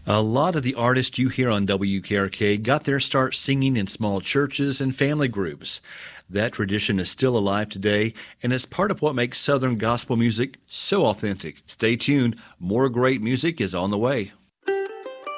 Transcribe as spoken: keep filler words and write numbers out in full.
A lot of the artists you hear on W K R K got their start singing in small churches and family groups. That tradition is still alive today, and it's part of what makes Southern gospel music so authentic. Stay tuned. More great music is on the way.